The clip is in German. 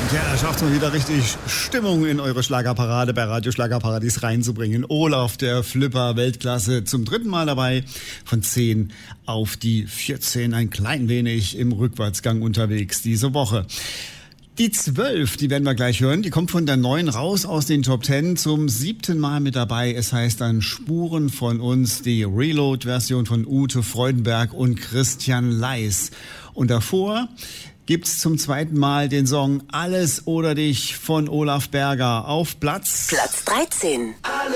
Ja, schafft mal wieder richtig Stimmung in eure Schlagerparade bei Radio Schlagerparadies reinzubringen. Olaf, der Flipper, Weltklasse, zum dritten Mal dabei, von 10 auf die 14, ein klein wenig im Rückwärtsgang unterwegs diese Woche. Die 12, die werden wir gleich hören, die kommt von der 9 raus aus den Top 10 zum 7. Mal mit dabei. Es heißt dann Spuren von uns, die Reload-Version von Ute Freudenberg und Christian Leis. Und davor gibt's zum 2. Mal den Song Alles oder dich von Olaf Berger auf Platz 13.